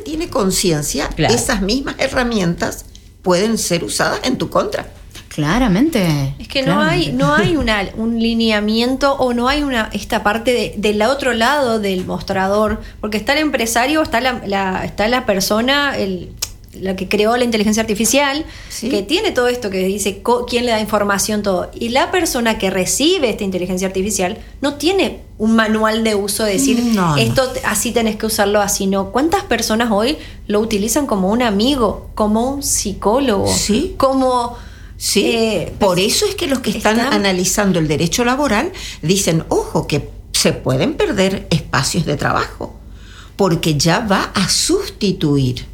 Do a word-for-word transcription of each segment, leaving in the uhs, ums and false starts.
tiene conciencia, claro. esas mismas herramientas pueden ser usadas en tu contra. Claramente. Es que claramente. no hay, no hay una, un lineamiento o no hay una esta parte de, del otro lado del mostrador, porque está el empresario, está la, la, está la persona, el, la que creó la inteligencia artificial, ¿sí? que tiene todo esto que dice co, quién le da información, todo. Y la persona que recibe esta inteligencia artificial no tiene un manual de uso de decir, no, esto no. así tenés que usarlo, así no. ¿Cuántas personas hoy lo utilizan como un amigo, como un psicólogo? Sí. Como... Sí, Eh, por eso es que los que están, están analizando el derecho laboral dicen, ojo, que se pueden perder espacios de trabajo, porque ya va a sustituir,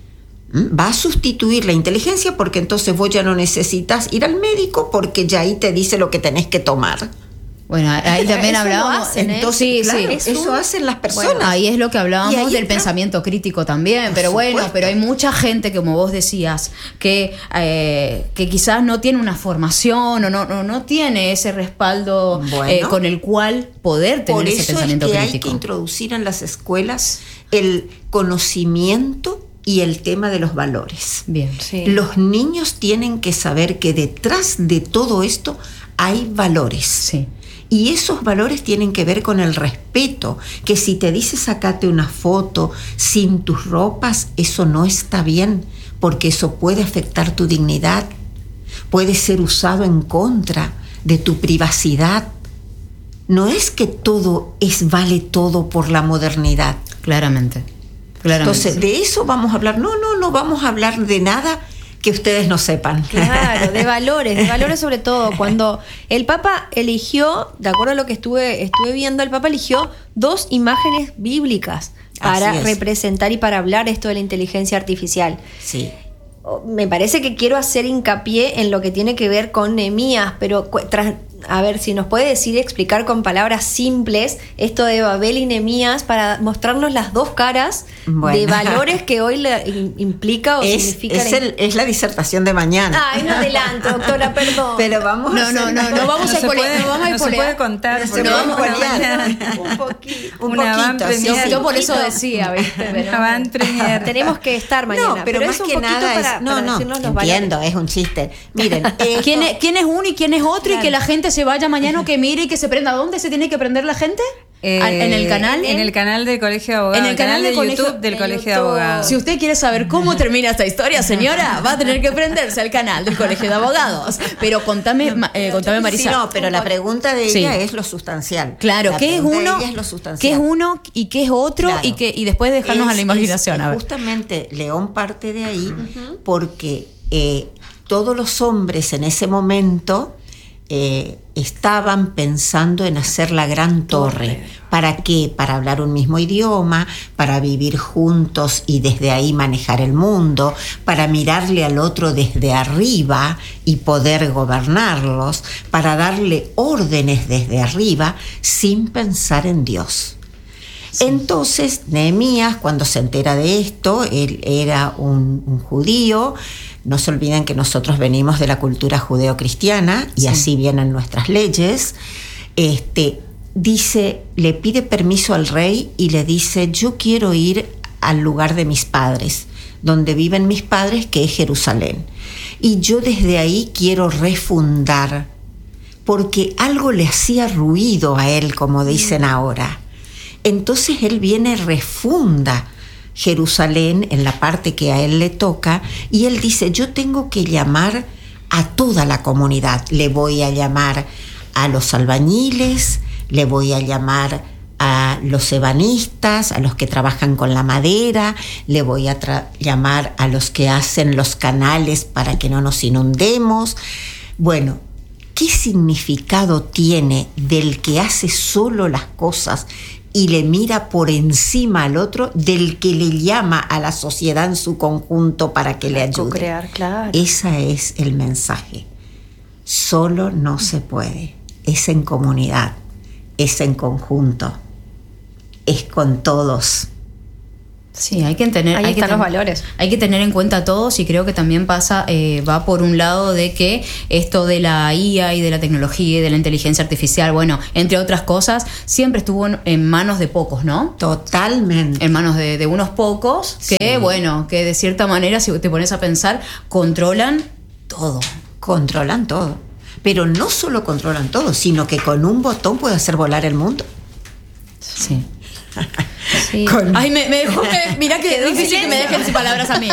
¿m? va a sustituir la inteligencia, porque entonces vos ya no necesitas ir al médico, porque ya ahí te dice lo que tenés que tomar. Bueno, ahí también Eso hablábamos. lo hacen, ¿eh? Entonces, sí, claro, sí. eso un... hacen las personas. Bueno, ahí es lo que hablábamos del entra... pensamiento crítico también, Por pero bueno, supuesto. pero hay mucha gente, como vos decías, que, eh, que quizás no tiene una formación o no, no, no tiene ese respaldo Bueno. eh, con el cual poder tener Por ese eso pensamiento es que crítico. hay que introducir en las escuelas el conocimiento y el tema de los valores. Bien. Sí. Los niños tienen que saber que detrás de todo esto hay valores. Sí. Y esos valores tienen que ver con el respeto, que si te dice sacate una foto sin tus ropas, eso no está bien, porque eso puede afectar tu dignidad, puede ser usado en contra de tu privacidad. No es que todo es vale todo por la modernidad. Claramente. Claramente. Entonces, de eso vamos a hablar. No, no, no vamos a hablar de nada que ustedes no sepan. Claro, de valores, de valores sobre todo. Cuando el Papa eligió, de acuerdo a lo que estuve, estuve viendo, el Papa eligió dos imágenes bíblicas para Así es. representar y para hablar esto de la inteligencia artificial. Sí. Me parece que quiero hacer hincapié en lo que tiene que ver con Nehemías, pero tras, a ver si nos puede decir, explicar con palabras simples esto de Babel y Nehemías para mostrarnos las dos caras Bueno. de valores que hoy le implica o Es, significa. es, la... el- es la disertación de mañana. Ay, no adelanto, doctora, perdón. Pero vamos No, a no, hacer- no, no vamos No a se pole- puede, no vamos a no se polear. puede contar. No se porque puede una polear. mañana- un poquito. Un Una van poquito, sí, premiar. sí. Yo por eso decía, ¿viste? Pero- Una van premier. Tenemos que estar mañana. No, pero, más es un que poquito nada para, es, no, para no, decirnos los entiendo, valores. es un chiste. Miren, esto- ¿Quién es, quién es uno y quién es otro? Claro. Y que la gente se vaya mañana o que mire y que se prenda. ¿Dónde se tiene que prender la gente? Eh, ¿Al- ¿En el canal? En el canal del Colegio de Abogados. En el canal de del colegio- YouTube del en Colegio de YouTube. Abogados. Si usted quiere saber cómo termina esta historia, señora, va a tener que prenderse al canal del Colegio de Abogados. Pero contame, ma- eh, contame Marisa. Sí, no, pero la pregunta de ella Sí. es lo sustancial. Claro, La ¿qué es pregunta de uno? ella es lo ¿Qué sustancial. es uno y qué es otro? Claro. Y que y después dejarnos Es- a la imaginación. es- A ver. Justamente León parte de ahí porque eh, todos los hombres en ese momento eh, estaban pensando en hacer la gran torre. ¿Para qué? Para hablar un mismo idioma, para vivir juntos y desde ahí manejar el mundo, para mirarle al otro desde arriba y poder gobernarlos, para darle órdenes desde arriba sin pensar en Dios. Entonces, Nehemías, cuando se entera de esto, él era un, un judío. No se olviden que nosotros venimos de la cultura judeo-cristiana y Sí. así vienen nuestras leyes. Este, dice, le pide permiso al rey y le dice, yo quiero ir al lugar de mis padres, donde viven mis padres, que es Jerusalén. Y yo desde ahí quiero refundar, porque algo le hacía ruido a él, como dicen ahora. Entonces él viene, refunda Jerusalén en la parte que a él le toca, y él dice, yo tengo que llamar a toda la comunidad. Le voy a llamar a los albañiles, le voy a llamar a los ebanistas, a los que trabajan con la madera, le voy a tra- llamar a los que hacen los canales para que no nos inundemos. Bueno, ¿qué significado tiene del que hace solo las cosas y le mira por encima al otro, del que le llama a la sociedad en su conjunto para que le ayude? Co-crear, claro. Ese es el mensaje. Solo no se puede. Es en comunidad, es en conjunto, es con todos. Sí, hay que tener, Ahí hay que están los ten- valores. Hay que tener en cuenta todos, y creo que también pasa, eh, va por un lado de que esto de la I A y de la tecnología y de la inteligencia artificial, bueno, entre otras cosas, siempre estuvo en, en manos de pocos, ¿no? Totalmente. En manos de, de unos pocos que, Sí. bueno, que de cierta manera, si te pones a pensar, controlan todo. Controlan todo. Pero no solo controlan todo, sino que con un botón puede hacer volar el mundo. Sí. Sí. Con- Ay, me, me dejó, me, mirá que Quedó en difícil que me silencio. dejen sin palabras a mí.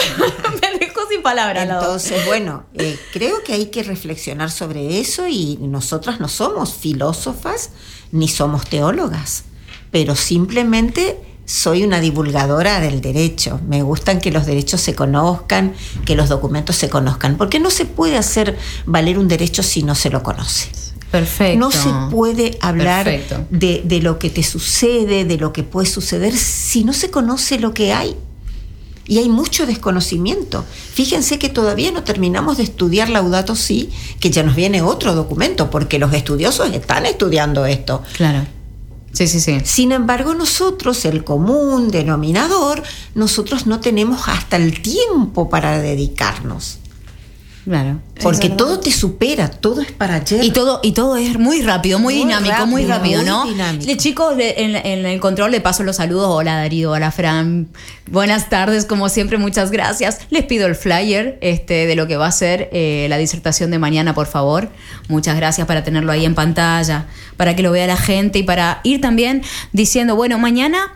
Me dejó sin palabras. la dos. Entonces, bueno, eh, creo que hay que reflexionar sobre eso, y nosotras no somos filósofas ni somos teólogas, pero simplemente soy una divulgadora del derecho. Me gustan que los derechos se conozcan, que los documentos se conozcan, porque no se puede hacer valer un derecho si no se lo conoce. Perfecto. No se puede hablar Perfecto. de, de lo que te sucede, de lo que puede suceder, si no se conoce lo que hay. Y hay mucho desconocimiento. Fíjense que todavía no terminamos de estudiar Laudato Si, que ya nos viene otro documento, porque los estudiosos están estudiando esto. Claro. Sí, sí, sí. Sin embargo, nosotros, el común denominador, nosotros no tenemos hasta el tiempo para dedicarnos. Claro. Porque verdad. todo te supera, todo es para ayer. Y todo, y todo es muy rápido, muy, Muy dinámico, muy rápido, rápido, muy ¿no? dinámico. Le, chicos, le- en, en el control le paso los saludos. Hola Darío, hola Fran. Buenas tardes, como siempre, muchas gracias. Les pido el flyer este, de lo que va a ser eh, la disertación de mañana, por favor. Muchas gracias, para tenerlo ahí en pantalla, para que lo vea la gente y para ir también diciendo, bueno, mañana...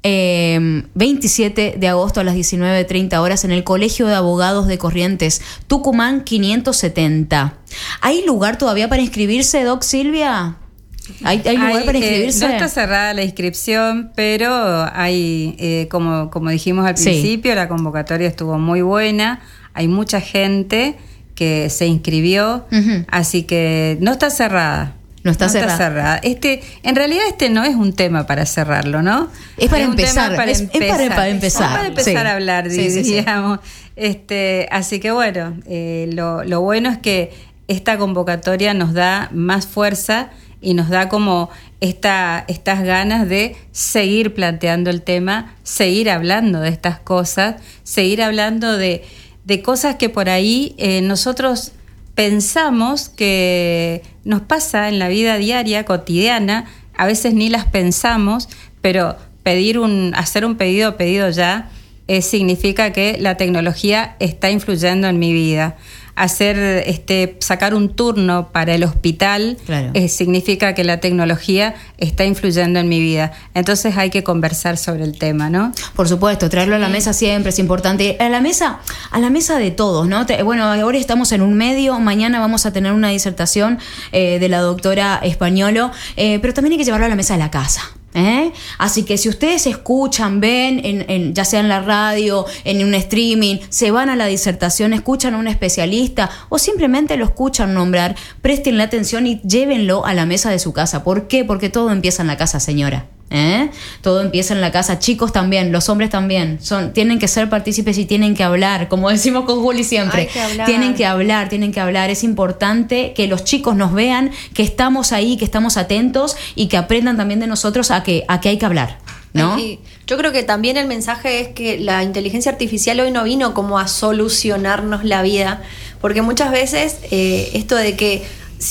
Eh, veintisiete de agosto a las diecinueve treinta horas en el Colegio de Abogados de Corrientes, Tucumán quinientos setenta. ¿Hay lugar todavía para inscribirse, Doc Silvia? ¿Hay, hay lugar Hay, para eh, inscribirse? no está cerrada la inscripción, pero hay, eh, como, como dijimos al Sí. principio, la convocatoria estuvo muy buena. Hay mucha gente que se inscribió, Ujú. así que no está cerrada. No está cerrada. cerrada. Este, en realidad este no es un tema para cerrarlo, ¿no? Es para un empezar, tema para es- es para- para empezar, Es para empezar sí. a hablar, Sí, sí, sí. digamos. Este, así que bueno, eh, lo, lo bueno es que esta convocatoria nos da más fuerza y nos da como esta, estas ganas de seguir planteando el tema, seguir hablando de estas cosas, seguir hablando de, de cosas que por ahí eh, nosotros pensamos que nos pasa en la vida diaria, cotidiana, a veces ni las pensamos, pero pedir un, hacer un pedido, pedido ya, eh, significa que la tecnología está influyendo en mi vida. Hacer, este, sacar un turno para el hospital, Claro. eh, significa que la tecnología está influyendo en mi vida. Entonces hay que conversar sobre el tema, ¿no? Por supuesto, traerlo a la mesa siempre es importante. A la mesa, a la mesa de todos, ¿no? Te- bueno, ahora estamos en un medio, mañana vamos a tener una disertación eh, de la doctora Españolo, eh, pero también hay que llevarlo a la mesa de la casa. ¿Eh? Así que si ustedes escuchan, ven, en, en, ya sea en la radio, en un streaming, se van a la disertación, escuchan a un especialista o simplemente lo escuchan nombrar, prestenle atención y llévenlo a la mesa de su casa. ¿Por qué? Porque todo empieza en la casa, señora. ¿Eh? Todo empieza en la casa, chicos también, los hombres también, son, tienen que ser partícipes y tienen que hablar, como decimos con Juli siempre. Hay que hablar. Tienen que hablar, tienen que hablar. Es importante que los chicos nos vean, que estamos ahí, que estamos atentos y que aprendan también de nosotros a que, a que hay que hablar, ¿no? Y yo creo que también el mensaje es que la inteligencia artificial hoy no vino como a solucionarnos la vida, porque muchas veces eh, esto de que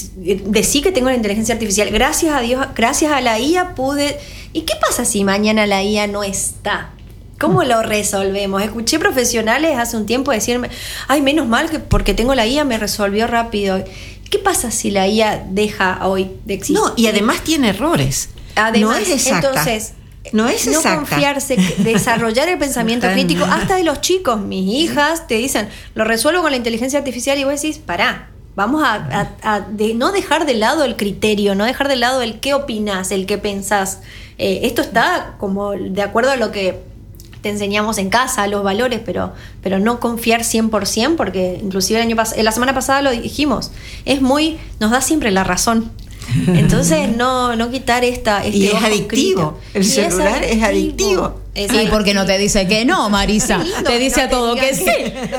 decí que tengo la inteligencia artificial, gracias a Dios, gracias a la I A pude... ¿Y qué pasa si mañana la I A no está? ¿Cómo lo resolvemos? Escuché profesionales hace un tiempo decirme, ay, menos mal que porque tengo la I A me resolvió rápido. ¿Qué pasa si la I A deja hoy de existir? No, y además tiene errores. Además, no es exacta. Entonces, no es no exacta. confiarse, desarrollar el pensamiento crítico, hasta de los chicos. Mis hijas te dicen, lo resuelvo con la inteligencia artificial y vos decís, pará, vamos a, a- a de, no dejar de lado el criterio, no dejar de lado el qué opinás, el qué pensás. Eh, esto está como de acuerdo a lo que te enseñamos en casa, los valores, pero, pero no confiar cien por ciento, porque inclusive el año pas- la semana pasada lo dijimos, es muy, nos da siempre la razón. Entonces no, no quitar esta este Y es ojo adictivo. crítico. El Y celular es adictivo. Y porque no te dice que no, Marisa. Te dice a todo que sí.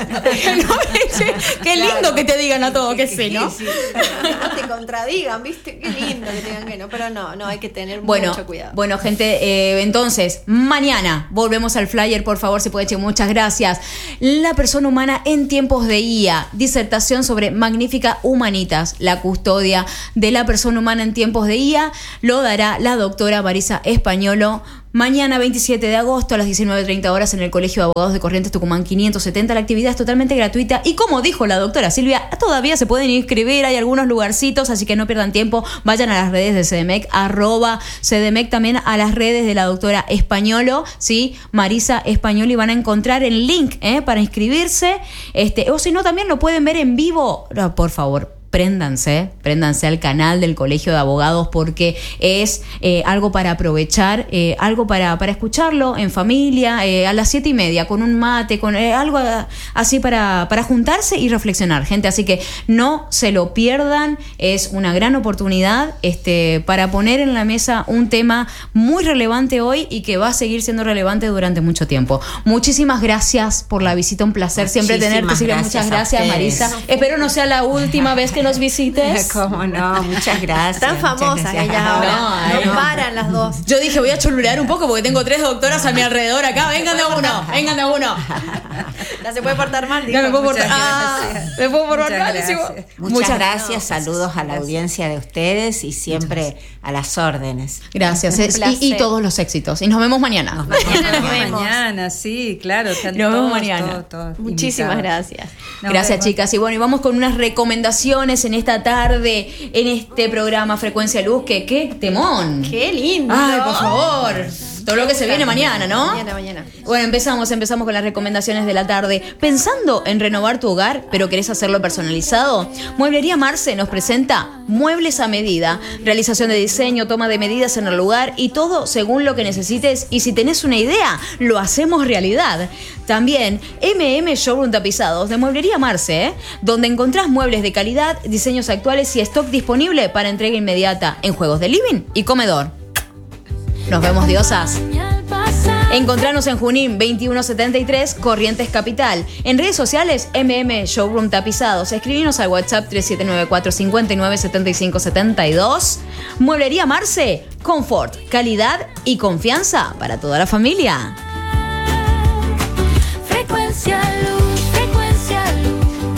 No, qué lindo claro, que te digan a todo que, que, que sí, ¿no? Sí, sí. No te contradigan, ¿viste? Qué lindo que te digan que no. Pero no, no, hay que tener bueno, mucho cuidado. Bueno, gente, eh, entonces, mañana volvemos al flyer, por favor, si puede, che, muchas gracias. La persona humana en tiempos de I A. Disertación sobre Magnífica Humanitas, la custodia de la persona humana en tiempos de I A. Lo dará la doctora Marisa Españolo. Mañana veintisiete de agosto a las diecinueve treinta horas en el Colegio de Abogados de Corrientes Tucumán quinientos setenta. La actividad es totalmente gratuita y como dijo la doctora Silvia, todavía se pueden inscribir, hay algunos lugarcitos, así que no pierdan tiempo, vayan a las redes de CDMEC, arroba CDMEC, también a las redes de la doctora Españolo, ¿sí? Marisa Españolo, y van a encontrar el link ¿eh? para inscribirse, este, o si no también lo pueden ver en vivo, no, por favor. Préndanse, préndanse al canal del Colegio de Abogados porque es eh, algo para aprovechar, eh, algo para, para escucharlo en familia, eh, a las siete y media, con un mate, con eh, algo así para, para juntarse y reflexionar, gente. Así que no se lo pierdan, es una gran oportunidad este, para poner en la mesa un tema muy relevante hoy y que va a seguir siendo relevante durante mucho tiempo. Muchísimas gracias por la visita, un placer siempre tenerte, Silvia. Muchas gracias, Marisa. Espero no sea la última vez que nos visites. Cómo no, muchas gracias. Están famosas ellas ahora. No, no, no paran las dos. Yo dije, voy a cholulear un poco porque tengo tres doctoras a mi alrededor acá. Vengan de uno, vengan de uno. Ya se puede portar mal, digo. Ya me puedo portar, ah, me puedo portar mal. Muchas, muchas gracias, no, saludos a la gracias. Audiencia de ustedes y siempre a las órdenes. Gracias. Es, y, y todos los éxitos. Y nos vemos mañana. Nos vemos mañana, nos vemos. mañana, sí, claro. Nos vemos todos, mañana. Todos, todos Muchísimas invitados. Gracias. Nos gracias, vemos. Chicas. Y bueno, y vamos con unas recomendaciones en esta tarde, en este programa Frecuencia Luz, que qué temón. Qué lindo. Ay, por favor. Todo lo que se viene mañana, ¿no? Mañana, mañana. Bueno, empezamos, empezamos con las recomendaciones de la tarde. Pensando en renovar tu hogar, pero querés hacerlo personalizado, Mueblería Marce nos presenta Muebles a Medida. Realización de diseño, toma de medidas en el lugar y todo según lo que necesites. Y si tenés una idea, lo hacemos realidad. También M M Showroom Tapizados de Mueblería Marce, ¿eh? Donde encontrás muebles de calidad, diseños actuales y stock disponible para entrega inmediata en juegos de living y comedor. Nos vemos, diosas. Encontranos en Junín veintiuno setenta y tres, Corrientes Capital. En redes sociales, M M Showroom Tapizados. Escribinos al WhatsApp tres siete nueve cuatro cinco nueve siete cinco siete dos. Mueblería Marce, confort, calidad y confianza para toda la familia. Frecuencia Luz, Frecuencia Luz.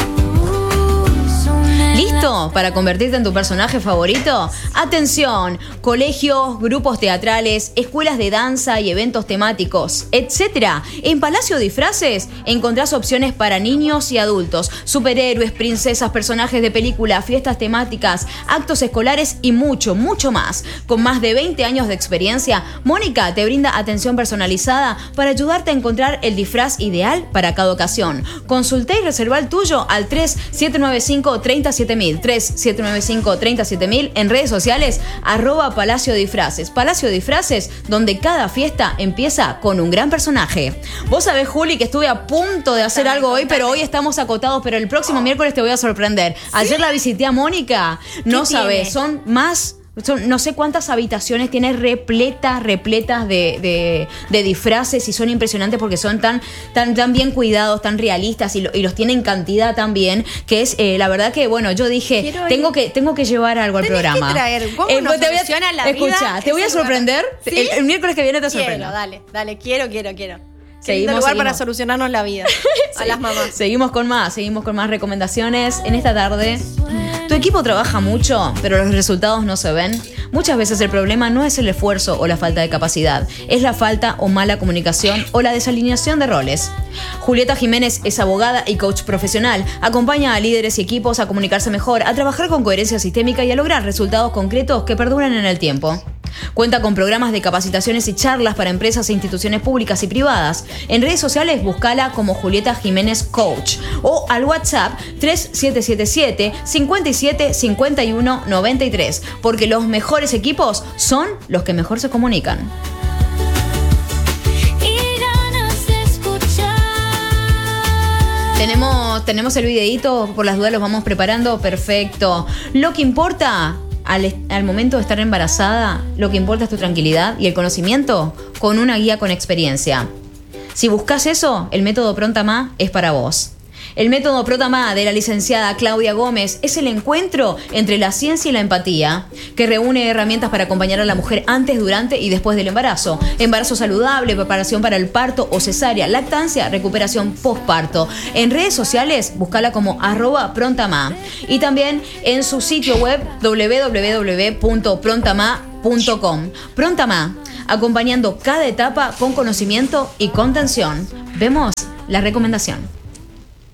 ¿Listo para convertirte en tu personaje favorito? Atención, colegios, grupos teatrales, escuelas de danza y eventos temáticos, etcétera. En Palacio Disfraces encontrás opciones para niños y adultos, superhéroes, princesas, personajes de película, fiestas temáticas, actos escolares y mucho, mucho más. Con más de veinte años de experiencia, Mónica te brinda atención personalizada para ayudarte a encontrar el disfraz ideal para cada ocasión. Consulta y reserva el tuyo al tres siete nueve cinco, tres siete mil, tres siete nueve cinco, tres siete mil, en redes sociales, arroba Palacio Disfraces. Palacio Disfraces, donde cada fiesta empieza con un gran personaje. Vos sabés, Juli, que estuve a punto de hacer algo hoy, pero hoy estamos acotados, pero el próximo miércoles te voy a sorprender. Ayer la visité a Mónica, no sabés, son más... Son, no sé cuántas habitaciones tiene, repletas, repletas de, de, de disfraces, y son impresionantes porque son tan, tan, tan bien cuidados, tan realistas, y, lo, y los tienen en cantidad también, que es eh, la verdad que, bueno, yo dije, tengo que, tengo que llevar algo al programa. Que traer, ¿cómo eh, nos te voy a, funciona la escucha, vida? te voy a sorprender. ¿Sí? el, el miércoles que viene te sorprendo. Quiero, dale, dale, quiero, quiero, quiero. Seguimos, lugar seguimos. para solucionarnos la vida a sí. las mamás. Seguimos con más, seguimos con más recomendaciones en esta tarde. ¿Tu equipo trabaja mucho, pero los resultados no se ven? Muchas veces el problema no es el esfuerzo o la falta de capacidad, es la falta o mala comunicación o la desalineación de roles. Julieta Jiménez es abogada y coach profesional. Acompaña a líderes y equipos a comunicarse mejor, a trabajar con coherencia sistémica y a lograr resultados concretos que perduran en el tiempo. Cuenta con programas de capacitaciones y charlas para empresas e instituciones públicas y privadas. En redes sociales, búscala como Julieta Jiménez Coach o al WhatsApp tres siete siete siete, cinco siete, cinco uno nueve tres, porque los mejores equipos son los que mejor se comunican. Tenemos, tenemos el videíto, por las dudas los vamos preparando, perfecto. Lo que importa al, est- al momento de estar embarazada, lo que importa es tu tranquilidad y el conocimiento con una guía con experiencia. Si buscas eso, el método Pronta-Ma es para vos. El método Pronta-Ma de la licenciada Claudia Gómez es el encuentro entre la ciencia y la empatía, que reúne herramientas para acompañar a la mujer antes, durante y después del embarazo. Embarazo saludable, preparación para el parto o cesárea, lactancia, recuperación postparto. En redes sociales, búscala como arroba Pronta-Ma. Y también en su sitio web doble u doble u doble u punto prontama punto com. Pronta-Ma, acompañando cada etapa con conocimiento y contención. Vemos la recomendación.